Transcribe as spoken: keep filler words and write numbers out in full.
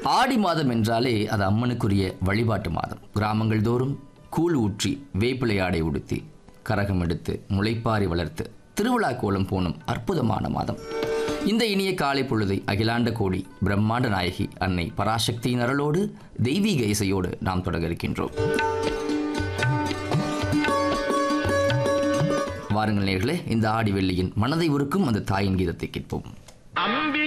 ஆடி மாதம் என்றாலே அது அம்மனுக்குரிய வழிபாட்டு மாதம். கிராமங்கள் தோறும் கூழ் ஊற்றி வேப்பிலை ஆடை உடுத்தி கரகம் எடுத்து முளைப்பாரி வளர்த்து திருவிழா கோலம் போனும் அற்புதமான மாதம். இந்த இனிய காலை பொழுதை அகிலாண்ட கோடி பிரம்மாண்ட நாயகி அன்னை பராசக்தியின் அருளோடு தெய்வீக இசையோடு நாம் தொடங்க இருக்கின்றோம். வாருங்கள் நேயர்களே, இந்த ஆடி வெள்ளியின் மனதை உருக்கும் அந்த தாயின் கீதத்தை கேட்போம்.